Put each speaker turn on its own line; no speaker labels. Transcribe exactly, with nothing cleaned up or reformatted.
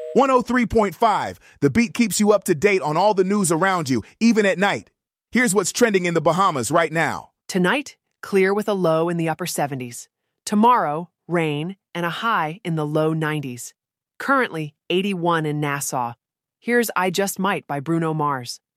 one oh three point five. The Beat keeps you up to date on all the news around you, even at night. Here's what's trending in the Bahamas right now.
Tonight, clear with a low in the upper seventies. Tomorrow, rain and a high in the low nineties. Currently, eighty-one in Nassau. Here's I Just Might by Bruno Mars.